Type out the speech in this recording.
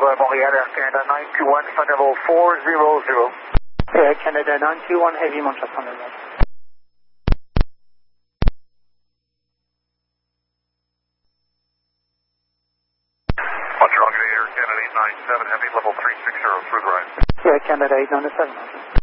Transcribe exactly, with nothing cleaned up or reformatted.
uh, Montreal, Air Canada nine two one, flight level four zero zero. Air Canada nine two one, heavy Montreal on the right. Montreal, Air Canada eight nine seven, heavy level three six zero, through the right. Air Canada eight nine seven.